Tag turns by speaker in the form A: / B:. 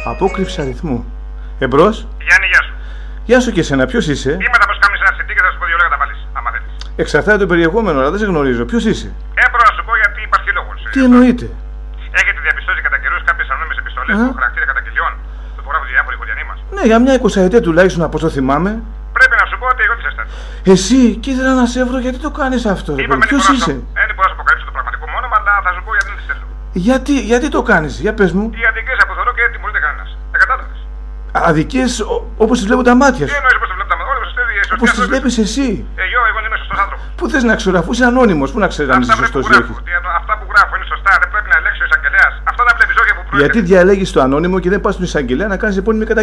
A: Απόκρυψη αριθμού. Εμπρός.
B: Γιάννη, γεια σου.
A: Γεια σου και εσένα, ποιος είσαι?
B: Είμαι τα πως κάνεις ένα CD και θα σου πω δύο λόγια να τα βάλεις, άμα θέλεις.
A: Εξαρτάται το περιεχόμενο, αλλά δεν σε γνωρίζω. Ποιος είσαι?
B: Έπρεπε να σου πω γιατί υπάρχει λόγος.
A: Τι εννοείται?
B: Έχετε διαπιστώσει κατά καιρούς κάποιες ανώνυμες επιστολές που χαρακτήρα καταγγελιών που υπογράφουν διάφοροι οικογενείς μας?
A: Ναι, για μια 20ετία τουλάχιστον, από όσο θυμάμαι.
B: Πρέπει να σου πω ότι εγώ τι αισθάνομαι.
A: Εσύ, και ήθελα να σε βρω, γιατί το κάνεις αυτό? Ποιος είσαι?
B: Δεν μπορώ να σου αποκαλύψω το πραγματικό μου όνομα, αλλά θα σου πω γιατί δεν τη θέλω.
A: Γιατί το κάνεις, για πες μου.
B: Οι αδικίες που θεωρώ και δεν τιμωρείται κανένας. Τα κατάλαβες?
A: Αδικίες όπως τις βλέπουν τα μάτια
B: Τι
A: σου.
B: εννοείς πως τις βλέπουν τα μάτια σου?
A: Όπως τις βλέπεις εσύ.
B: Εγώ είμαι σωστός άνθρωπος.
A: Πού θες να ξέρω, αφού είσαι ανώνυμος, πού να ξέρεις αν είσαι σωστός ή όχι?
B: Αυτά που γράφω είναι σωστά, δεν πρέπει να ελέγξει ο εισαγγελέας. Αυτά τα βλέπεις όχι από πρώτη.
A: Γιατί διαλέγεις το ανώνυμο και δεν πας στον εισαγγελέα να κάνεις επώνυμη καταγγελία?